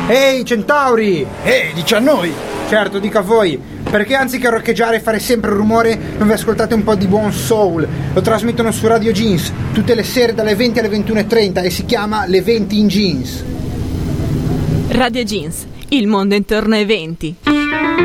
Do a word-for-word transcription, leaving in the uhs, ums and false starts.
Ehi Centauri! Ehi, dici a noi! Certo, dico a voi, perché anziché roccheggiare e fare sempre rumore non vi ascoltate un po' di buon soul? Lo trasmettono su Radio Jeans tutte le sere dalle venti alle ventuno e trenta e si chiama Le venti in Jeans. Radio Jeans, il mondo intorno ai venti.